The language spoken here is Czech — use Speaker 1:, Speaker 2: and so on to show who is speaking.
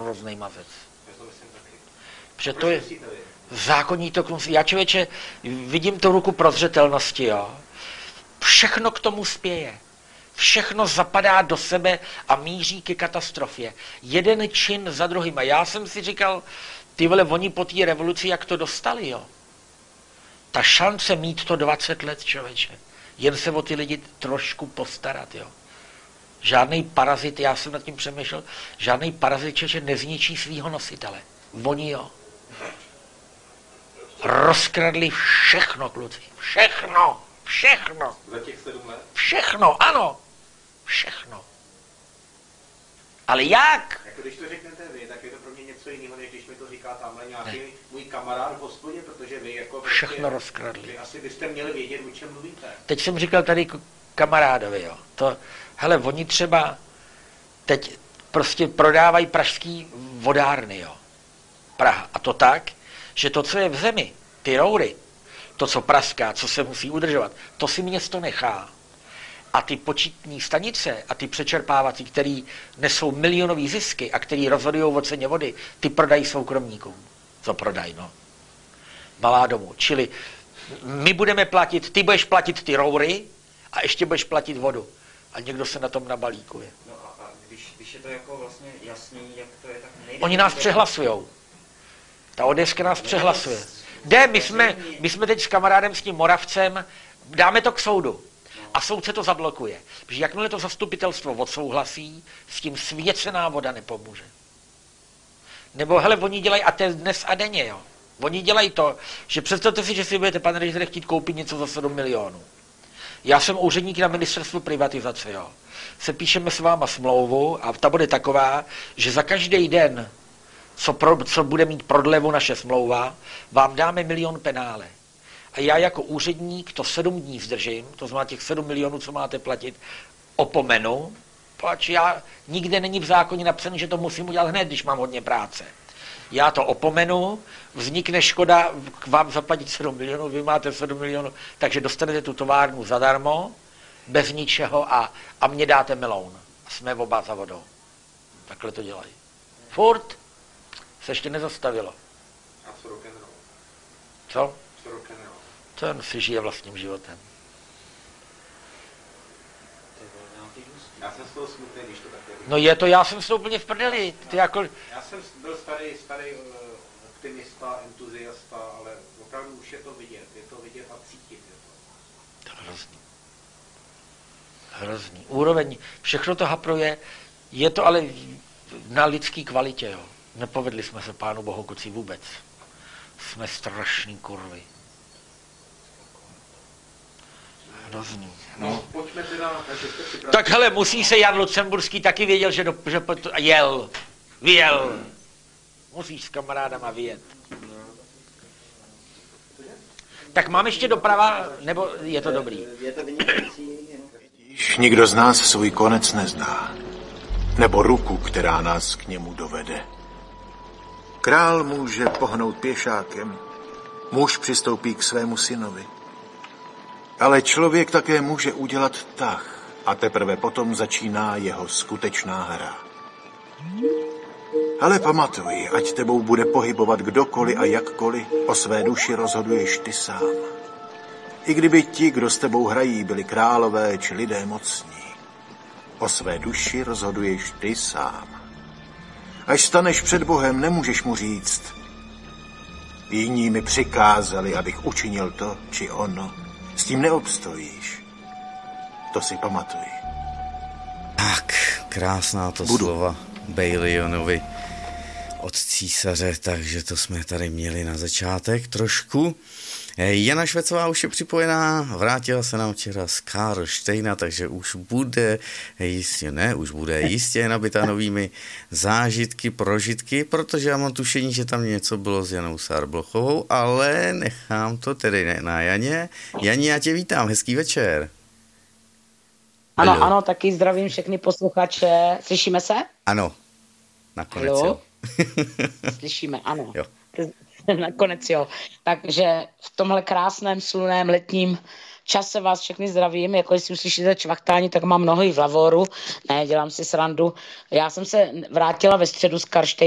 Speaker 1: hrozný mazec. Protože to je zákonní tok. Já, člověče, vidím tu ruku prozřetelnosti, jo. Všechno k tomu spěje. Všechno zapadá do sebe a míří ke katastrofě. Jeden čin za druhým. A já jsem si říkal, ty vole, oni po té revoluci, jak to dostali, jo. Ta šance mít to 20 let, člověče. Jen se o ty lidi trošku postarat, jo. Žádnej parazit, já jsem nad tím přemýšlel, žádnej parazit, člověče, nezničí svýho nositele. Oni, jo. Rozkradli všechno, kluci. Všechno. Všechno.
Speaker 2: Za těch 7 let?
Speaker 1: Všechno, ano. Všechno. Ale jak?
Speaker 2: Jako když to řeknete vy, tak je to pro mě něco jiného, než když mi to říká tamhle nějaký můj kamarád v hospodě, protože vy jako...
Speaker 1: Všechno rozkradli.
Speaker 2: Vy asi byste měli vědět, o čem mluvíte.
Speaker 1: Teď jsem říkal tady kamarádovi, jo. To, hele, oni třeba teď prostě prodávají pražský vodárny, jo. Praha. A to tak, že to, co je v zemi, ty roury, to, co praská, co se musí udržovat, to si město nechá. A ty početní stanice a ty přečerpávací, který nesou milionové zisky a který rozhodují o ceně vody, ty prodají soukromníkům. Co prodají, no? Malá domů. Čili my budeme platit, ty budeš platit ty roury a ještě budeš platit vodu. A někdo se na tom nabalíkuje.
Speaker 3: No a když je to jako vlastně jasný, jak to je, tak nejde...
Speaker 1: Oni nás přehlasujou. Ta ODS nás přehlasuje. My jsme teď s kamarádem, s tím Moravcem, dáme to k soudu. A soud se to zablokuje. Protože jakmile to zastupitelstvo odsouhlasí, s tím svěcená voda nepomůže. Nebo hele, oni dělají, a to je dnes a denně, jo. Oni dělají to, že představte si, že si budete, pane ředitele, chtít koupit něco za 7 milionů. Já jsem úředník na ministerstvu privatizace, jo. Se píšeme s váma smlouvu a ta bude taková, že za každý den, co bude mít prodlevu naše smlouva, vám dáme 1 milion penále. A já jako úředník to 7 dní zdržím, to znamená těch 7 milionů, co máte platit, opomenu, pač já nikde není v zákoně napsané, že to musím udělat hned, když mám hodně práce. Já to opomenu, vznikne škoda k vám zaplatit 7 milionů, vy máte 7 milionů, takže dostanete tu továrnu zadarmo, bez ničeho a mě dáte meloun. A jsme oba za vodou. Takhle to dělají. Furt se ještě nezastavilo.
Speaker 2: A co rock'n'roll?
Speaker 1: Co?
Speaker 2: Co rock'n'roll?
Speaker 1: Ten si žije vlastním životem.
Speaker 2: Já jsem z toho smutný, když to takhle...
Speaker 1: No je to, já jsem s toho úplně v prdeli. Ty jako...
Speaker 2: Já jsem byl starý optimista, entuziasta, ale opravdu už je to vidět a cítit.
Speaker 1: To je hrozný. Hrozný. Úroveň, všechno to hapruje, je to ale na lidský kvalitě, jo. Nepovedli jsme se Pánu Bohu kucí vůbec. Jsme strašný kurvy. Hrozný.
Speaker 2: No, pojďme teda...
Speaker 1: Tak hele, musí se Jan Lucemburský taky věděl, že vyjel. Musíš s kamarádama vyjet. Tak mám ještě doprava, nebo je to dobrý?
Speaker 3: Je to vynikající.
Speaker 4: Již nikdo z nás svůj konec nezná. Nebo ruku, která nás k němu dovede. Král může pohnout pěšákem. Muž přistoupí k svému synovi. Ale člověk také může udělat tah a teprve potom začíná jeho skutečná hra. Ale pamatuj, ať tebou bude pohybovat kdokoliv a jakkoliv, o své duši rozhoduješ ty sám. I kdyby ti, kdo s tebou hrají, byli králové či lidé mocní, o své duši rozhoduješ ty sám. Až staneš před Bohem, nemůžeš mu říct: jiní mi přikázali, abych učinil to či ono. S tím neobstojíš. To si pamatuj.
Speaker 5: Tak, krásná to slova Bailionovi od císaře, takže to jsme tady měli na začátek trošku. Jana Švecová už je připojená, vrátila se nám včera z Karlštejna, takže už bude jistě nabitá novými zážitky, prožitky, protože já mám tušení, že tam něco bylo s Janou Sarblochovou, ale nechám to tedy na Janě. Jani, já tě vítám, hezký večer.
Speaker 6: Ano, taky zdravím všechny posluchače. Slyšíme se?
Speaker 5: Ano, nakonec jo.
Speaker 6: Slyšíme, ano.
Speaker 5: Jo.
Speaker 6: Nakonec jo. Takže v tomhle krásném, slunném, letním čase vás všechny zdravím. Jako jestli uslyšíte čvachtání, tak mám nohy v lavoru. Ne, dělám si srandu. Já jsem se vrátila ve středu z Karlštejna.